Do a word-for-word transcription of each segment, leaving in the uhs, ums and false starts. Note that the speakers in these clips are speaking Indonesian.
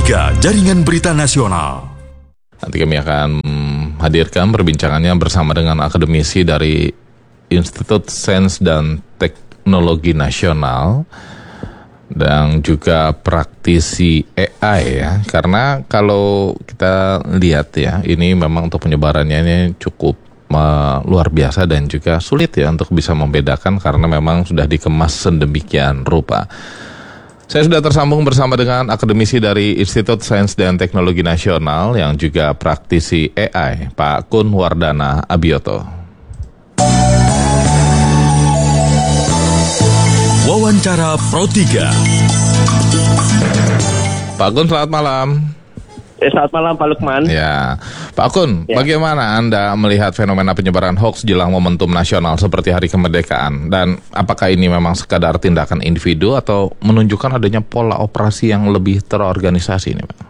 tiga Jaringan Berita Nasional. Nanti kami akan hadirkan perbincangannya bersama dengan akademisi dari Institut Sains dan Teknologi Nasional dan juga praktisi A I ya. Karena kalau kita lihat ya, ini memang untuk penyebarannya ini cukup uh, luar biasa dan juga sulit ya untuk bisa membedakan karena memang sudah dikemas sedemikian rupa. Saya sudah tersambung bersama dengan akademisi dari Institut Sains dan Teknologi Nasional yang juga praktisi A I, Pak Kun Wardana Abioto. Wawancara Pro tiga. Pak Kun, selamat malam. Eh, selamat malam Pak Lukman. Ya, Pak Kun, ya. Bagaimana Anda melihat fenomena penyebaran hoax jelang momentum nasional seperti Hari Kemerdekaan? Dan apakah ini memang sekadar tindakan individu atau menunjukkan adanya pola operasi yang lebih terorganisasi ini, Pak?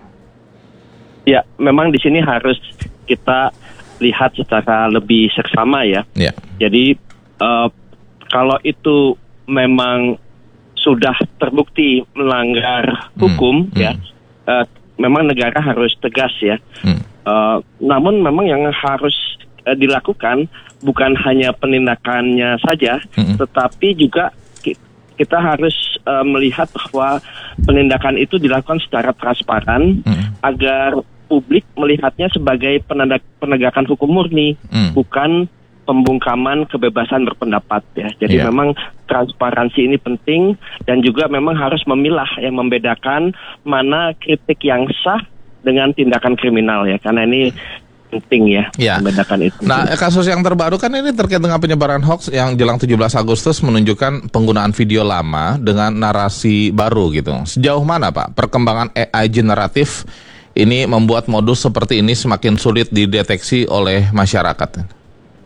Ya, memang di sini harus kita lihat secara lebih seksama ya. Ya. Jadi uh, kalau itu memang sudah terbukti melanggar hukum, hmm. ya. Uh, Memang negara harus tegas ya. Hmm. Uh, namun memang yang harus uh, dilakukan bukan hanya penindakannya saja, hmm. tetapi juga ki- kita harus uh, melihat bahwa penindakan itu dilakukan secara transparan hmm. agar publik melihatnya sebagai penanda- penegakan hukum murni, hmm. bukan pembungkaman kebebasan berpendapat ya. Jadi yeah. memang transparansi ini penting dan juga memang harus memilah yang membedakan mana kritik yang sah dengan tindakan kriminal ya. Karena ini penting ya, yeah. membedakan itu. Nah, kasus yang terbaru kan ini terkait dengan penyebaran hoax yang jelang tujuh belas Agustus menunjukkan penggunaan video lama dengan narasi baru gitu. Sejauh mana Pak perkembangan A I generatif ini membuat modus seperti ini semakin sulit dideteksi oleh masyarakat?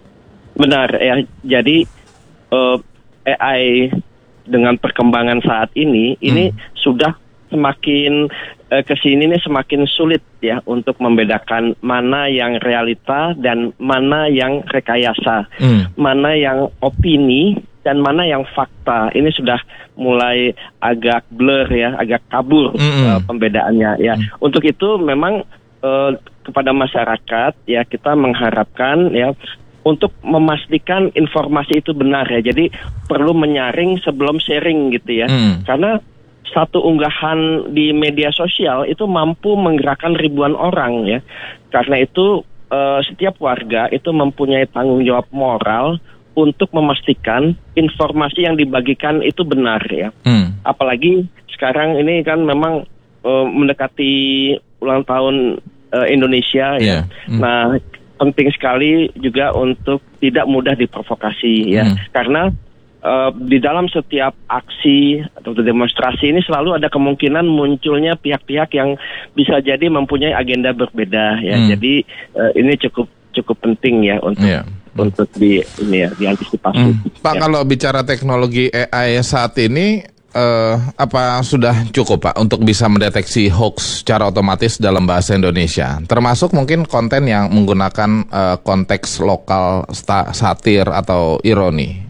Benar ya, jadi uh, A I dengan perkembangan saat ini, hmm. ini sudah semakin uh, kesini nih semakin sulit ya untuk membedakan mana yang realita dan mana yang rekayasa, hmm. mana yang opini dan mana yang fakta. Ini sudah mulai agak blur ya, agak kabur hmm. uh, pembedaannya ya. Hmm. Untuk itu memang uh, kepada masyarakat ya kita mengharapkan ya untuk memastikan informasi itu benar ya. Jadi perlu menyaring sebelum sharing gitu ya. Hmm. Karena satu unggahan di media sosial itu mampu menggerakkan ribuan orang ya. Karena itu uh, setiap warga itu mempunyai tanggung jawab moral untuk memastikan informasi yang dibagikan itu benar ya. Hmm. Apalagi sekarang ini kan memang uh, mendekati ulang tahun uh, Indonesia ya. Yeah. Hmm. Nah, penting sekali juga untuk tidak mudah diprovokasi ya, hmm. karena uh, di dalam setiap aksi atau demonstrasi ini selalu ada kemungkinan munculnya pihak-pihak yang bisa jadi mempunyai agenda berbeda ya. Hmm. Jadi uh, ini cukup cukup penting ya untuk yeah. untuk di ini ya diantisipasi. Hmm. Pak, ya. Kalau bicara teknologi A I saat ini, Uh, apa sudah cukup Pak untuk bisa mendeteksi hoax secara otomatis dalam bahasa Indonesia? Termasuk mungkin konten yang menggunakan uh, konteks lokal, sta- satir atau ironi?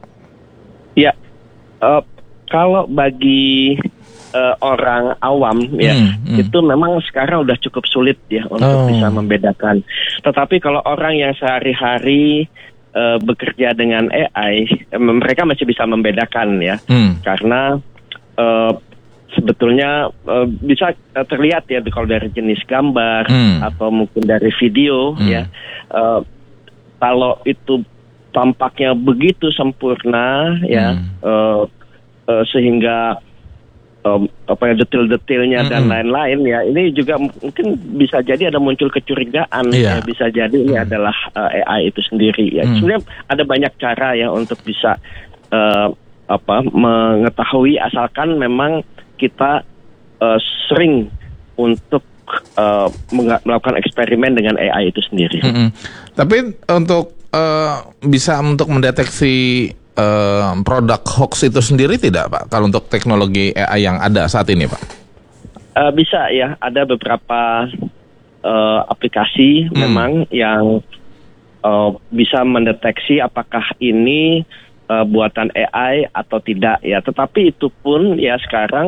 Ya, uh, kalau bagi uh, orang awam ya hmm, hmm. itu memang sekarang udah cukup sulit ya untuk oh. bisa membedakan. Tetapi kalau orang yang sehari-hari Uh, bekerja dengan A I, mereka masih bisa membedakan ya, hmm. karena uh, sebetulnya uh, bisa uh, terlihat ya kalau dari jenis gambar hmm. atau mungkin dari video hmm. ya, uh, kalau itu tampaknya begitu sempurna ya, hmm. uh, uh, sehingga Um, apa ya detail-detailnya mm-hmm. dan lain-lain ya, ini juga mungkin bisa jadi ada muncul kecurigaan yeah. ya, bisa jadi ini mm. adalah uh, A I itu sendiri ya. Mm. Sebenarnya ada banyak cara ya untuk bisa uh, apa mengetahui, asalkan memang kita uh, sering untuk uh, melakukan eksperimen dengan A I itu sendiri. Mm-hmm. Tapi untuk uh, bisa untuk mendeteksi Uh, produk hoax itu sendiri tidak Pak, kalau untuk teknologi A I yang ada saat ini Pak? Uh, bisa ya, ada beberapa uh, aplikasi hmm. memang yang uh, bisa mendeteksi apakah ini uh, buatan A I atau tidak ya. Tetapi itu pun ya sekarang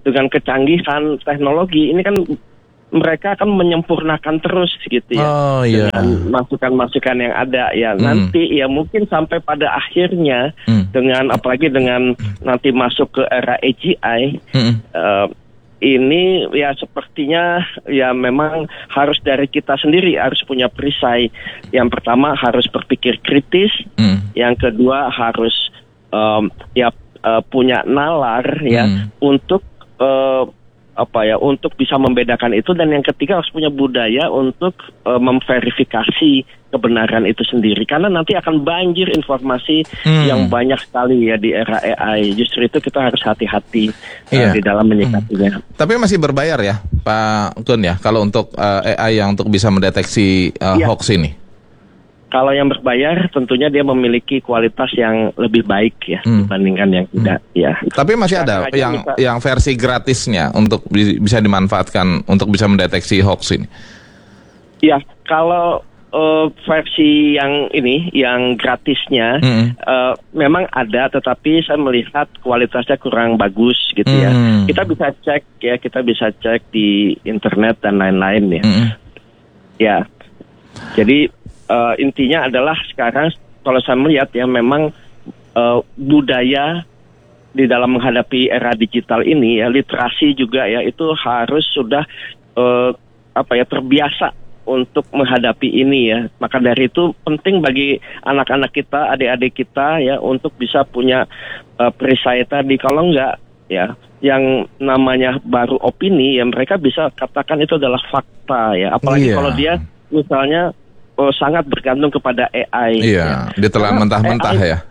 dengan kecanggihan teknologi ini kan mereka akan menyempurnakan terus gitu ya, Oh iya. dengan masukan-masukan yang ada ya. Hmm. Nanti ya mungkin sampai pada akhirnya Hmm. dengan apalagi dengan nanti masuk ke era A G I, Hmm. eh, ini ya sepertinya ya memang harus dari kita sendiri harus punya perisai. Yang pertama harus berpikir kritis, Hmm. yang kedua harus em, ya eh, punya nalar ya Hmm. untuk eh, apa ya untuk bisa membedakan itu, dan yang ketiga harus punya budaya untuk uh, memverifikasi kebenaran itu sendiri, karena nanti akan banjir informasi Hmm. yang banyak sekali ya di era A I. Justru itu kita harus hati-hati uh, Iya. di dalam menyikapinya. Tapi masih berbayar ya, Pak Kun ya, kalau untuk uh, A I yang untuk bisa mendeteksi uh, Iya. hoax ini. Kalau yang berbayar tentunya dia memiliki kualitas yang lebih baik ya Hmm. dibandingkan yang tidak ya. Tapi masih ada Sekarang aja yang bisa- yang versi gratisnya untuk bi- bisa dimanfaatkan untuk bisa mendeteksi hoax ini. Ya, kalau uh, versi yang ini, yang gratisnya, Mm. uh, memang ada, tetapi saya melihat kualitasnya kurang bagus gitu ya. Mm. Kita bisa cek ya, kita bisa cek di internet dan lain-lain ya. Mm. Ya, jadi uh, intinya adalah sekarang kalau saya melihat ya, memang uh, budaya di dalam menghadapi era digital ini ya, literasi juga ya, itu harus sudah uh, apa ya terbiasa untuk menghadapi ini ya. Maka dari itu penting bagi anak-anak kita, adik-adik kita ya, untuk bisa punya uh, perisai tadi. Kalau enggak ya, yang namanya baru opini ya, mereka bisa katakan itu adalah fakta ya. Apalagi Iya. kalau dia misalnya oh, sangat bergantung kepada A I. Iya, ya. ditelan Karena mentah-mentah A I ya.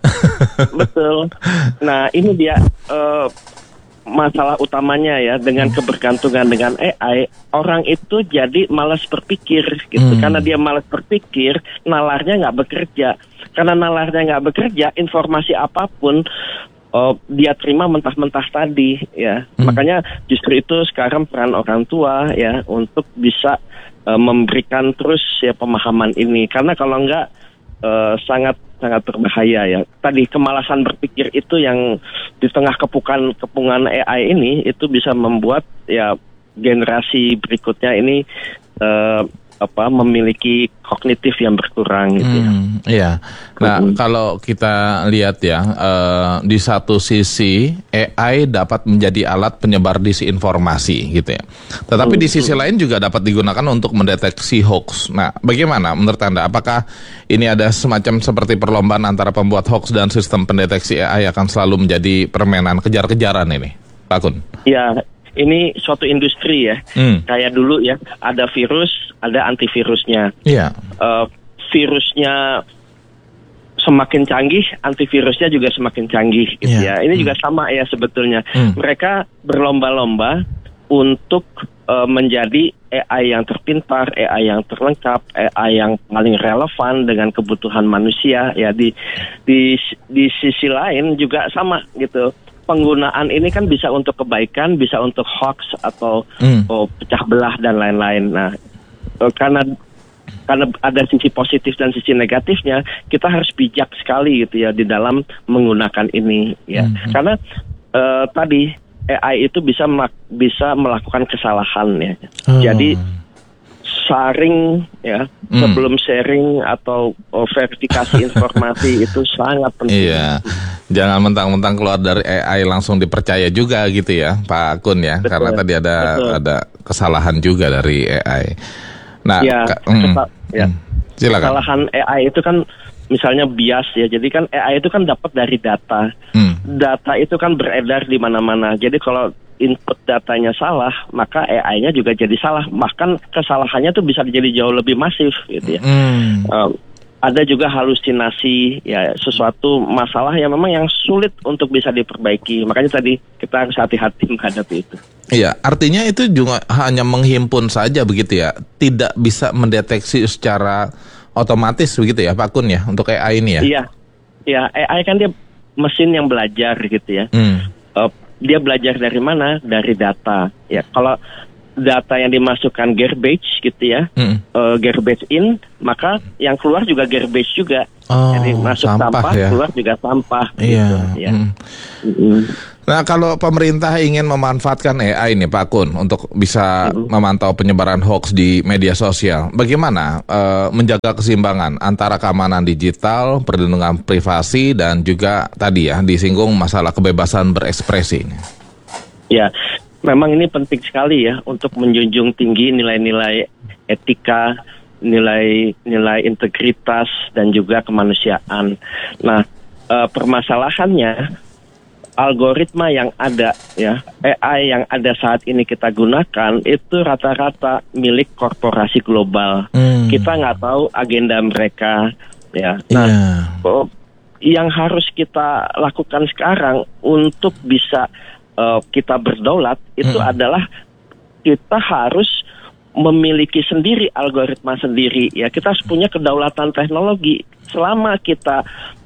Betul. Nah, ini dia uh, masalah utamanya ya, dengan kebergantungan dengan A I, orang itu jadi malas berpikir gitu. Hmm. Karena dia malas berpikir, nalarnya nggak bekerja. Karena nalarnya nggak bekerja, informasi apapun uh, dia terima mentah-mentah tadi ya. Hmm. Makanya justru itu sekarang peran orang tua ya untuk bisa uh, memberikan terus ya pemahaman ini. Karena kalau enggak uh, sangat sangat berbahaya ya. Tadi kemalasan berpikir itu yang di tengah kepukan kepungan A I ini itu bisa membuat ya generasi berikutnya ini uh, apa memiliki kognitif yang berkurang gitu ya. Hmm, iya. Nah, Mm-mm. kalau kita lihat ya, eh, di satu sisi A I dapat menjadi alat penyebar disinformasi gitu ya. Tetapi di sisi lain juga dapat digunakan untuk mendeteksi hoax. Nah, bagaimana menurut Anda? Apakah ini ada semacam seperti perlombaan antara pembuat hoax dan sistem pendeteksi A I akan selalu menjadi permainan kejar-kejaran ini, Pak Kun? Ya, ini suatu industri ya. Hmm. Kayak dulu ya, ada virus, ada antivirusnya. Iya. Uh, virusnya semakin canggih, antivirusnya juga semakin canggih gitu Iya. ya. Ini juga sama ya sebetulnya. Hmm. Mereka berlomba-lomba untuk uh, menjadi A I yang terpintar, A I yang terlengkap, A I yang paling relevan dengan kebutuhan manusia ya. Di di di sisi lain juga sama gitu. Penggunaan ini kan bisa untuk kebaikan, bisa untuk hoax atau Hmm. oh, pecah belah dan lain-lain. Nah, eh, karena karena ada sisi positif dan sisi negatifnya, kita harus bijak sekali gitu ya di dalam menggunakan ini ya. Hmm. Karena eh, tadi A I itu bisa melak- bisa melakukan kesalahan ya. Oh. Jadi sharing ya Hmm. sebelum sharing atau oh, verifikasi informasi itu sangat penting. Iya, jangan mentang-mentang keluar dari A I langsung dipercaya juga gitu ya, Pak Kun ya, Betul, karena tadi ada betul. ada kesalahan juga dari A I. Nah, Ya, ka- mm, kesa- ya. mm, silakan. Kesalahan A I itu kan misalnya bias ya. Jadi kan A I itu kan dapat dari data. Hmm, Data itu kan beredar di mana-mana. Jadi kalau input datanya salah, maka A I-nya juga jadi salah. Bahkan kesalahannya tuh bisa jadi jauh lebih masif gitu ya. hmm. Um, ada juga halusinasi ya, sesuatu masalah yang memang yang sulit untuk bisa diperbaiki. Makanya tadi kita harus hati-hati menghadapi itu. Iya, artinya itu juga hanya menghimpun saja begitu ya, tidak bisa mendeteksi secara otomatis begitu ya, Pak Kun ya, untuk A I ini ya. Iya, ya A I kan dia mesin yang belajar gitu ya. Hmm. Uh, dia belajar dari mana? Dari data. Ya, kalau data yang dimasukkan garbage gitu ya, Hmm. uh, garbage in, maka yang keluar juga garbage juga. Oh, Jadi masuk sampah, sampah, ya? keluar juga sampah. Iya. Gitu, ya. Mm. Mm. Nah, kalau pemerintah ingin memanfaatkan A I nih Pak Kun untuk bisa Mm. memantau penyebaran hoax di media sosial, bagaimana uh, menjaga keseimbangan antara keamanan digital, perlindungan privasi, dan juga tadi ya disinggung masalah kebebasan berekspresi ini? Ya, memang ini penting sekali ya untuk menjunjung tinggi nilai-nilai etika, nilai-nilai integritas dan juga kemanusiaan. Nah, uh, permasalahannya algoritma yang ada ya, A I yang ada saat ini kita gunakan itu rata-rata milik korporasi global. Hmm. Kita nggak tahu agenda mereka ya. Nah, Yeah. oh, yang harus kita lakukan sekarang untuk bisa uh, kita berdaulat itu Hmm. adalah kita harus memiliki sendiri algoritma sendiri ya. Kita harus punya kedaulatan teknologi. Selama kita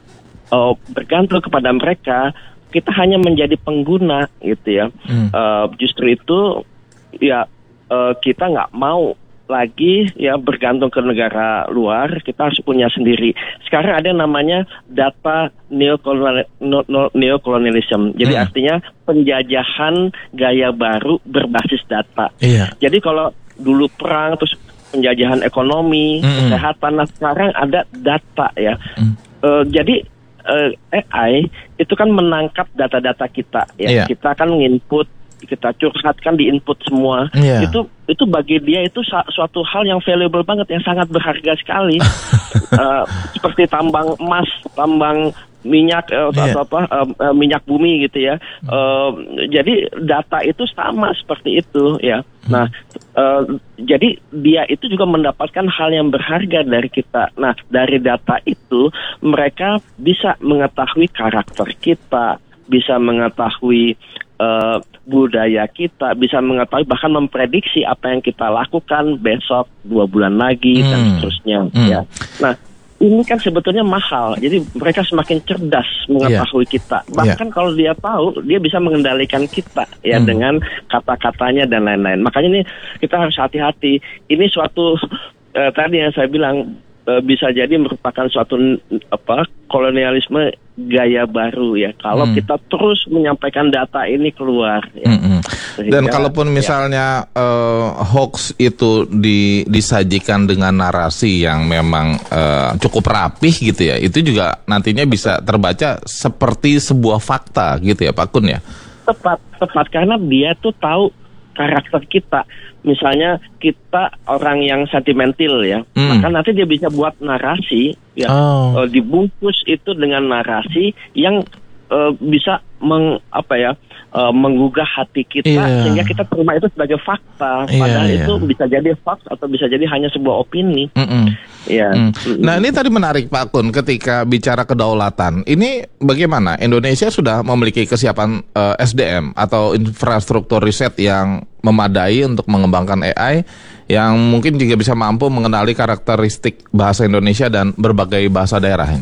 uh, bergantung kepada mereka, kita hanya menjadi pengguna gitu ya. Hmm. Uh, justru itu ya uh, kita nggak mau lagi ya bergantung ke negara luar. Kita harus punya sendiri. Sekarang ada yang namanya data neokolonial, no, no, neocolonialism. Jadi Hmm. artinya penjajahan gaya baru berbasis data. Iya. Jadi kalau dulu perang terus penjajahan ekonomi, Hmm. kesehatan, nah sekarang ada data ya. Hmm. Uh, jadi uh, A I itu kan menangkap data-data kita ya. Iya. Kita kan nginput, kita curhatkan di input semua. Iya. Itu itu bagi dia itu sa- suatu hal yang valuable banget, yang sangat berharga sekali. Uh, seperti tambang emas, tambang minyak uh, Iya. atau apa uh, uh, minyak bumi gitu ya. Uh, jadi data itu sama seperti itu ya. Nah, uh, jadi dia itu juga mendapatkan hal yang berharga dari kita. Nah, dari data itu mereka bisa mengetahui karakter kita, bisa mengetahui uh, budaya kita, bisa mengetahui bahkan memprediksi apa yang kita lakukan besok, dua bulan lagi, dan Hmm. seterusnya. Hmm. Ya. Nah, ini kan sebetulnya mahal. Jadi mereka semakin cerdas mengetahui kita. Bahkan kalau dia tahu, dia bisa mengendalikan kita ya Hmm. dengan kata-katanya dan lain-lain. Makanya ini kita harus hati-hati. Ini suatu eh, tadi yang saya bilang eh, bisa jadi merupakan suatu apa kolonialisme gaya baru ya. Kalau Hmm. kita terus menyampaikan data ini keluar. Ya. Mm-mm. Dan Sehingga, kalaupun ya. misalnya eh, hoax itu di, disajikan dengan narasi yang memang eh, cukup rapih gitu ya, itu juga nantinya bisa terbaca seperti sebuah fakta gitu ya Pak Kun ya? Tepat, tepat karena dia tuh tahu karakter kita. Misalnya kita orang yang sentimental ya, Hmm. maka nanti dia bisa buat narasi ya, Oh. eh, dibungkus itu dengan narasi yang eh, bisa meng apa ya eh, menggugah hati kita Iya. sehingga kita terima itu sebagai fakta. Iya, Padahal iya. itu bisa jadi fakta atau bisa jadi hanya sebuah opini. Mm-mm. Ya. Hmm. Mm-mm. Nah ini tadi menarik Pak Kun ketika bicara kedaulatan. Ini bagaimana Indonesia sudah memiliki kesiapan eh, S D M atau infrastruktur riset yang memadai untuk mengembangkan A I yang mungkin juga bisa mampu mengenali karakteristik bahasa Indonesia dan berbagai bahasa daerah ini.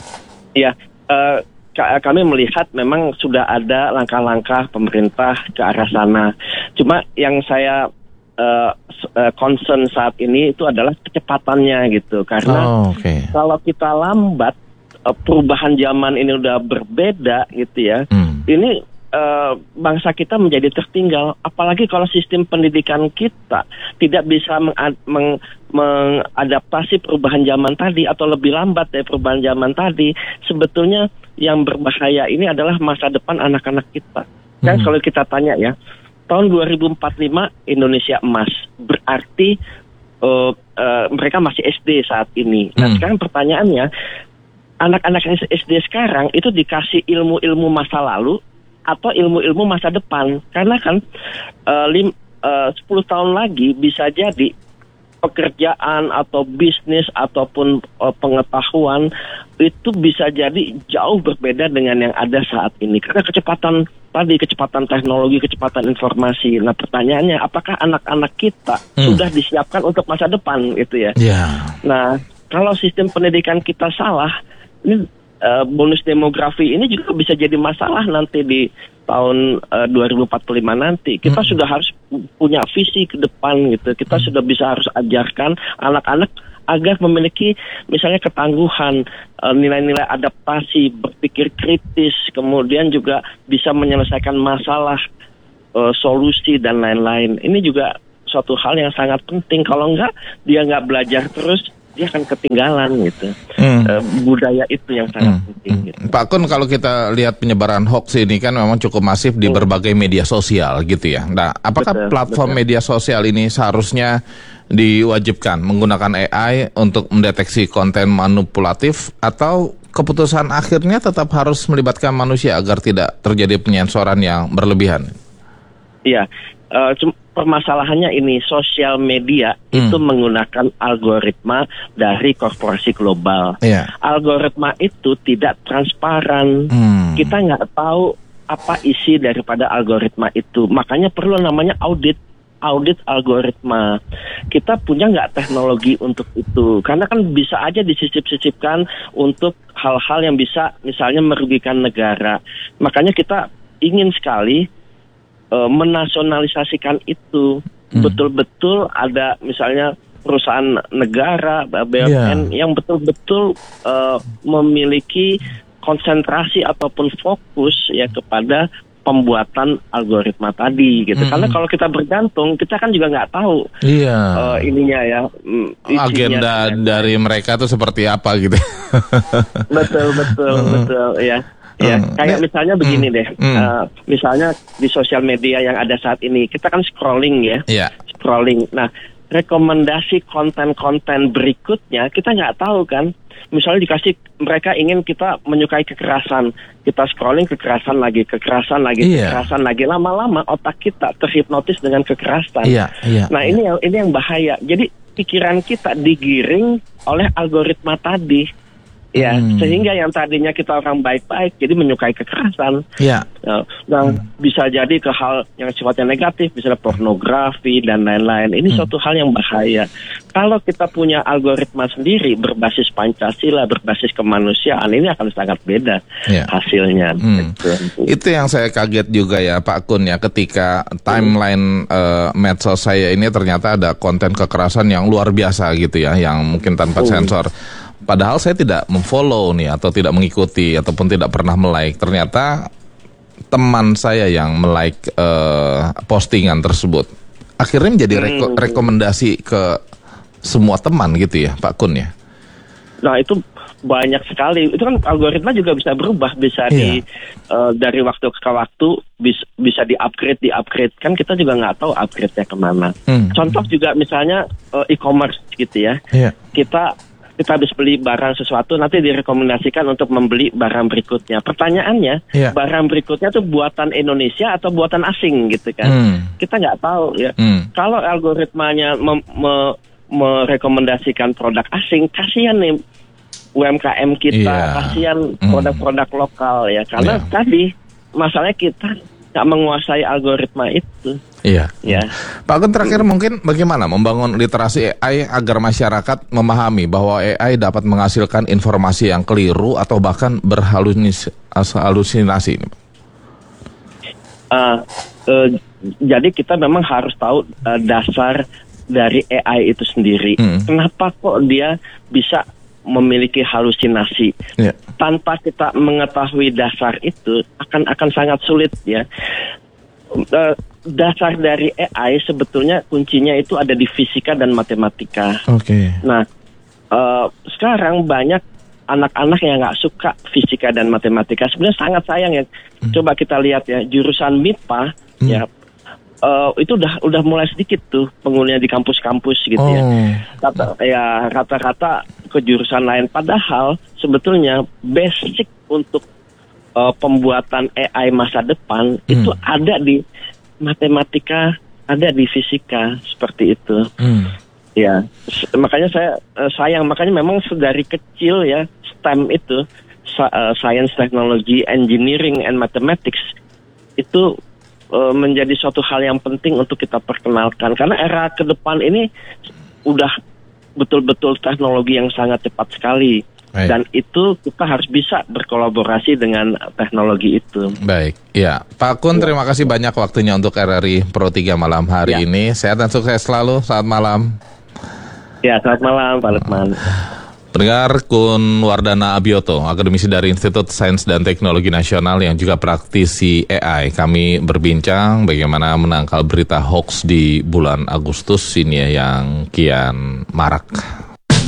Ya, eh, ka- kami melihat memang sudah ada langkah-langkah pemerintah ke arah sana. Cuma yang saya eh, s- eh, concern saat ini itu adalah kecepatannya gitu. Karena Oh, oke. kalau kita lambat, eh, perubahan zaman ini udah berbeda gitu ya. Hmm. Ini eh, bangsa kita menjadi tertinggal. Apalagi kalau sistem pendidikan kita tidak bisa mengad- meng- mengadaptasi perubahan zaman tadi atau lebih lambat dari perubahan zaman tadi. Sebetulnya yang berbahaya ini adalah masa depan anak-anak kita. Kan Hmm. kalau kita tanya ya, tahun dua ribu empat puluh lima Indonesia emas. Berarti eh, eh, mereka masih S D saat ini. Nah Hmm. sekarang pertanyaannya, anak-anak S D sekarang itu dikasih ilmu-ilmu masa lalu atau ilmu-ilmu masa depan. Karena kan uh, lim, uh, sepuluh tahun lagi bisa jadi pekerjaan atau bisnis ataupun uh, pengetahuan itu bisa jadi jauh berbeda dengan yang ada saat ini. Karena kecepatan tadi, kecepatan teknologi, kecepatan informasi. Nah pertanyaannya, apakah anak-anak kita Hmm. sudah disiapkan untuk masa depan gitu ya? Ya. Nah, kalau sistem pendidikan kita salah, ini uh, bonus demografi ini juga bisa jadi masalah nanti di tahun uh, dua ribu empat puluh lima nanti. Kita Hmm. sudah harus punya visi ke depan gitu. Kita sudah bisa harus ajarkan anak-anak agar memiliki misalnya ketangguhan, uh, nilai-nilai adaptasi, berpikir kritis, kemudian juga bisa menyelesaikan masalah, uh, solusi dan lain-lain. Ini juga suatu hal yang sangat penting. Kalau enggak, dia nggak belajar terus, dia akan ketinggalan gitu. Hmm. Uh, budaya itu yang sangat hmm. penting. Gitu. Pak Kun, kalau kita lihat penyebaran hoax ini kan memang cukup masif di hmm. berbagai media sosial gitu ya. Nah, apakah betul, platform betul. media sosial ini seharusnya diwajibkan menggunakan A I untuk mendeteksi konten manipulatif, atau keputusan akhirnya tetap harus melibatkan manusia agar tidak terjadi penyensoran yang berlebihan? Iya. Uh, permasalahannya ini, sosial media hmm. itu menggunakan algoritma dari korporasi global. Yeah. Algoritma itu tidak transparan. Hmm. Kita nggak tahu apa isi daripada algoritma itu. Makanya perlu namanya audit. Audit algoritma. Kita punya nggak teknologi untuk itu? Karena kan bisa aja disisip-sisipkan untuk hal-hal yang bisa misalnya merugikan negara. Makanya kita ingin sekali menasionalisasikan itu. hmm. Betul-betul ada misalnya perusahaan negara B U M N yeah. yang betul-betul uh, memiliki konsentrasi ataupun fokus ya kepada pembuatan algoritma tadi gitu. hmm. Karena kalau kita bergantung, kita kan juga nggak tahu yeah. uh, ininya ya isinya, agenda ya. dari mereka tuh seperti apa gitu. betul betul betul ya. Ya, hmm. kayak misalnya begini hmm. deh, hmm. uh, misalnya di sosial media yang ada saat ini, kita kan scrolling ya, yeah. scrolling. Nah, rekomendasi konten-konten berikutnya kita nggak tahu kan. Misalnya dikasih, mereka ingin kita menyukai kekerasan, kita scrolling kekerasan lagi, kekerasan lagi, yeah. kekerasan lagi. Lama-lama otak kita terhipnotis dengan kekerasan. Yeah, yeah, nah yeah. ini yang ini yang bahaya. Jadi pikiran kita digiring oleh algoritma tadi. Ya, hmm. sehingga yang tadinya kita orang baik-baik jadi menyukai kekerasan. Ya. Nah, hmm. bisa jadi ke hal yang sifatnya negatif, misalnya pornografi dan lain-lain. Ini hmm. suatu hal yang bahaya. Kalau kita punya algoritma sendiri berbasis Pancasila, berbasis kemanusiaan, ini akan sangat beda ya. hasilnya. Hmm. Itu yang saya kaget juga ya, Pak Kun ya, ketika timeline hmm. uh, medsos saya ini ternyata ada konten kekerasan yang luar biasa gitu ya, yang mungkin tanpa hmm. sensor. Padahal saya tidak memfollow nih, atau tidak mengikuti, ataupun tidak pernah melike. Ternyata teman saya yang melike uh, postingan tersebut. Akhirnya menjadi reko- rekomendasi ke semua teman gitu ya, Pak Kun ya. Nah itu banyak sekali. Itu kan algoritma juga bisa berubah, bisa yeah. di uh, dari waktu ke waktu bis, bisa di-upgrade, di-upgrade. Kan kita juga nggak tahu upgrade-nya kemana. Hmm. Contoh juga misalnya uh, e-commerce gitu ya. Yeah. Kita kita habis beli barang sesuatu, nanti direkomendasikan untuk membeli barang berikutnya. Pertanyaannya, yeah. barang berikutnya itu buatan Indonesia atau buatan asing gitu kan? Mm. Kita nggak tahu ya. Mm. Kalau algoritmanya mem- me- merekomendasikan produk asing, kasihan nih U M K M kita, yeah. kasihan mm. produk-produk lokal ya. Karena yeah. tadi masalahnya kita nggak menguasai algoritma itu. Iya. Ya. Pak Kun, terakhir mungkin bagaimana membangun literasi A I agar masyarakat memahami bahwa A I dapat menghasilkan informasi yang keliru atau bahkan berhalusinasi ini? Uh, uh, jadi kita memang harus tahu uh, dasar dari A I itu sendiri. Hmm. Kenapa kok dia bisa memiliki halusinasi? Yeah. Tanpa kita mengetahui dasar itu akan akan sangat sulit ya. Uh, dasar dari A I sebetulnya kuncinya itu ada di fisika dan matematika. Oke. Okay. Nah, uh, sekarang banyak anak-anak yang nggak suka fisika dan matematika. Sebenarnya sangat sayang ya. Hmm. Coba kita lihat ya, jurusan M I P A hmm. ya. Uh, itu udah udah mulai sedikit tuh penghuninya di kampus-kampus gitu oh. ya. Rata, ya rata-rata ke jurusan lain. Padahal sebetulnya basic untuk uh, pembuatan A I masa depan hmm. itu ada di matematika, ada di fisika, seperti itu. Hmm. Ya, makanya saya uh, sayang, makanya memang dari kecil ya STEM itu, uh, Science, Technology, Engineering, and Mathematics itu menjadi suatu hal yang penting untuk kita perkenalkan, karena era ke depan ini udah betul-betul teknologi yang sangat cepat sekali. Baik. Dan itu kita harus bisa berkolaborasi dengan teknologi itu. Baik, ya Pak Kun, ya. Terima kasih banyak waktunya untuk R R I Pro tiga malam hari ya. ini. Sehat dan sukses selalu, selamat malam. Ya, selamat malam Pak Lukman. Pendengar, Kun Wardana Abioto, akademisi dari Institut Sains dan Teknologi Nasional yang juga praktisi A I. Kami berbincang bagaimana menangkal berita hoax di bulan Agustus ini ya, yang kian marak.